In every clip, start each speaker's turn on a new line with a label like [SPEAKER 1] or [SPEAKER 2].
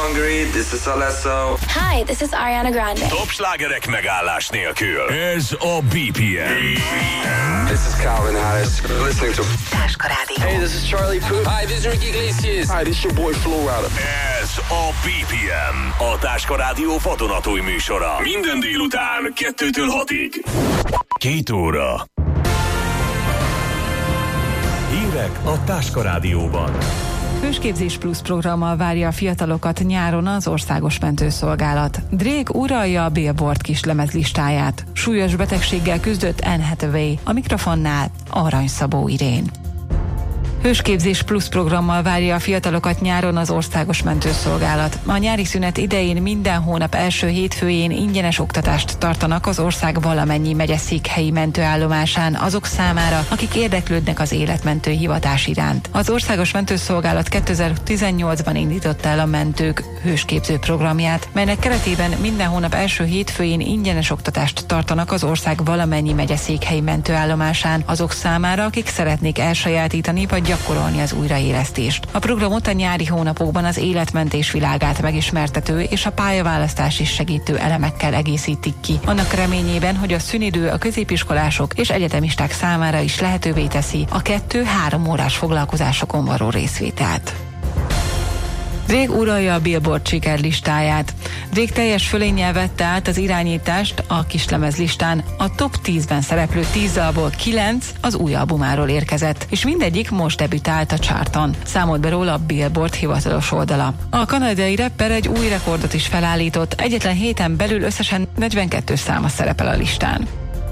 [SPEAKER 1] Hungary, this is Alesso.
[SPEAKER 2] Hi, this is Ariana Grande.
[SPEAKER 3] Top slágerek megállás nélkül. Ez a BPM.
[SPEAKER 1] This is Calvin Harris. Listening to
[SPEAKER 4] Táska Rádió.
[SPEAKER 5] Hey, this is Charlie Puth.
[SPEAKER 6] Hi, this is Ricky Iglesias.
[SPEAKER 5] Hi, this is your boy Flo Rida.
[SPEAKER 3] Ez a BPM. A Táska Rádió vadonatúj műsora. Minden délután 2-től 6-ig. 2 óra. Hírek a Táska Rádióban.
[SPEAKER 7] Hősképzés Plusz programmal várja a fiatalokat nyáron az Országos Mentőszolgálat. Drake uralja a Billboard kislemez listáját. Súlyos betegséggel küzdött Anne Hathaway, a mikrofonnál Arany Szabó Irén. Hősképzés Plusz programmal várja a fiatalokat nyáron az Országos Mentőszolgálat. A nyári szünet idején minden hónap első hétfőjén ingyenes oktatást tartanak az ország valamennyi megyeszékhelyi mentőállomásán azok számára, akik érdeklődnek az életmentő hivatás iránt. Az Országos Mentőszolgálat 2018-ban indította el a mentők hősképző programját, melynek keretében minden hónap első hétfőjén ingyenes oktatást tartanak az ország valamennyi megyeszékhelyi mentőállomásán azok számára, akik szeretnék elsajátítani vagy gyakorolni az újraélesztést. A programot a nyári hónapokban az életmentés világát megismertető és a pályaválasztás is segítő elemekkel egészítik ki. Annak reményében, hogy a szünidő a középiskolások és egyetemisták számára is lehetővé teszi a 2-3 órás foglalkozásokon való részvételt. Drake uralja a Billboard sikerlistáját. Drake teljes fölénnyel vette át az irányítást a kislemez listán. A top 10-ben szereplő 10 dalból 9 az új albumáról érkezett, és mindegyik most debütált a charton. Számolt be róla a Billboard hivatalos oldala. A kanadai rapper egy új rekordot is felállított, egyetlen héten belül összesen 42 száma szerepel a listán.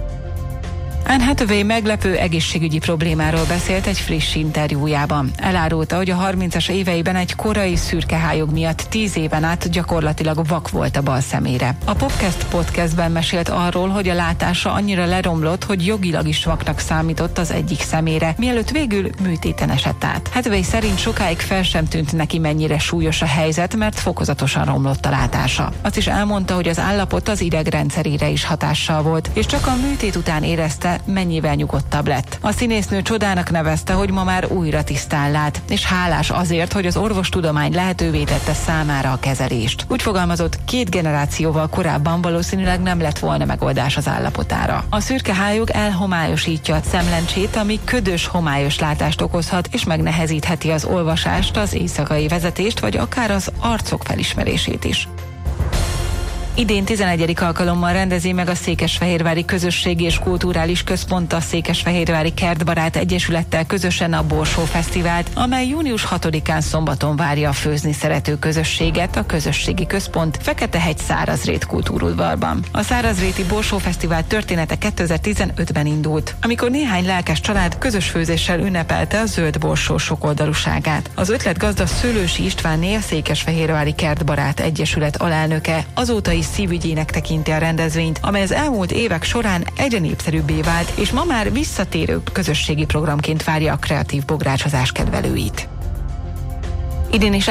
[SPEAKER 7] Anne Hathaway meglepő egészségügyi problémáról beszélt egy friss interjújában. Elárulta, hogy a 30-as éveiben egy korai szürkehályog miatt 10 éven át gyakorlatilag vak volt a bal szemére. A Popcast podcastben mesélt arról, hogy a látása annyira leromlott, hogy jogilag is vaknak számított az egyik szemére, mielőtt végül műtéten esett át. Hathaway szerint sokáig fel sem tűnt neki, mennyire súlyos a helyzet, mert fokozatosan romlott a látása. Azt is elmondta, hogy az állapot az idegrendszerére is hatással volt, és csak a műtét után érezte, mennyivel nyugodtabb lett. A színésznő csodának nevezte, hogy ma már újra tisztán lát, és hálás azért, hogy az orvostudomány lehetővé tette számára a kezelést. Úgy fogalmazott, 2 generációval korábban valószínűleg nem lett volna megoldás az állapotára. A szürke hályog elhomályosítja a szemlencsét, ami ködös, homályos látást okozhat, és megnehezítheti az olvasást, az éjszakai vezetést, vagy akár az arcok felismerését is. Idén 11. alkalommal rendezi meg a Székesfehérvári Közösségi és Kulturális Központ a Székesfehérvári Kertbarát Egyesülettel közösen a Borsó Fesztivált, amely június 6-án szombaton várja a főzni szerető közösséget a Közösségi Központ Feketehegy Szárazrét kultúrudvarban. A Szárazréti Borsó Fesztivál története 2015-ben indult, amikor néhány lelkes család közös főzéssel ünnepelte a zöld borsó sokoldalúságát. Az ötletgazda Szőlősi Istvánné, a Székesfehérvári Kertbarát Egyesület alelnöke azóta is szívügyének tekinti a rendezvényt, amely az elmúlt évek során egyre népszerűbbé vált, és ma már visszatérő közösségi programként várja a kreatív bográcsozás kedvelőit. Idén is